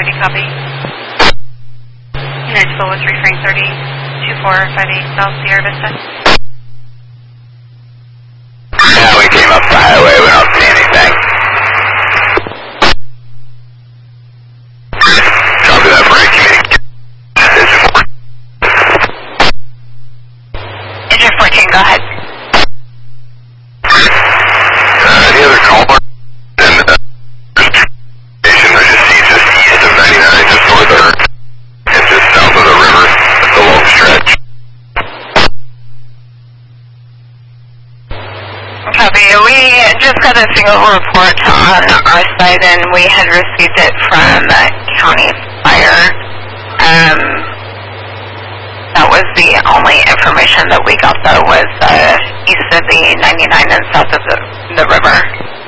Community copy. United Soul was referring 30-2458 South Sierra Vista. Yeah, we came up the highway, we don't see anything. Copy that for communication. Engine 14, go ahead. Any other caller? And station, I just see just east of 99, just north of her. It's just south of the river. It's a long stretch. Copy. We just got a single report on our side, and we had received it from County Fire. That was the only information that we got, though, was east of the 99 and south of the river.